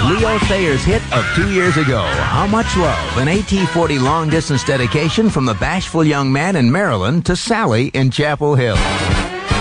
Leo Thayer's hit of 2 years ago, How Much Love, an AT-40 long-distance dedication from the bashful young man in Maryland to Sally in Chapel Hill.